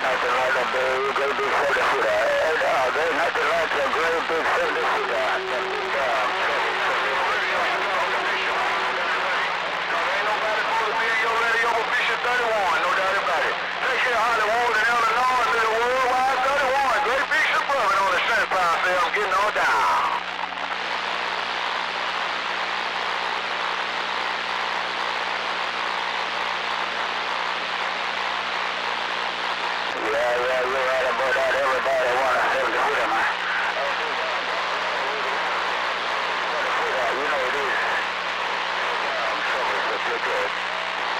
nothing like a big, great big 70-footer. There's nothing like a great big 70-footer.